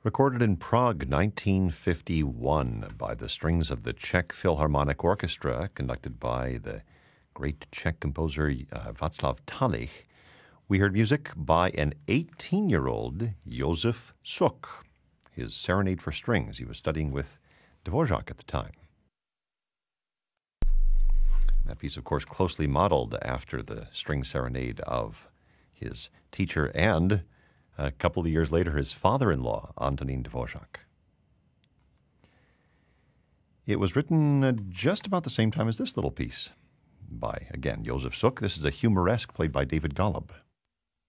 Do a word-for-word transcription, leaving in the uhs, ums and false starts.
Recorded in Prague, nineteen fifty-one, by the strings of the Czech Philharmonic Orchestra, conducted by the great Czech composer uh, Václav Talich, we heard music by an eighteen-year-old Josef Suk, his Serenade for Strings. He was studying with Dvorak at the time. That piece, of course, closely modeled after the string serenade of his teacher and, a couple of years later, his father-in-law, Antonín Dvořák. It was written uh, just about the same time as this little piece by, again, Josef Suk. This is a humoresque played by David Golub.